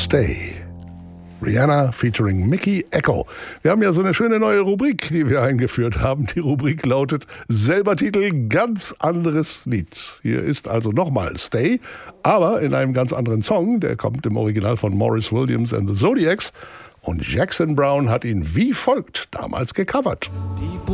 Stay. Rihanna featuring Mickey Echo. Wir haben ja so eine schöne neue Rubrik, die wir eingeführt haben. Die Rubrik lautet selber Titel, ganz anderes Lied. Hier ist also nochmal Stay, aber in einem ganz anderen Song. Der kommt im Original von Maurice Williams and the Zodiacs. Und Jackson Browne hat ihn wie folgt damals gecovert.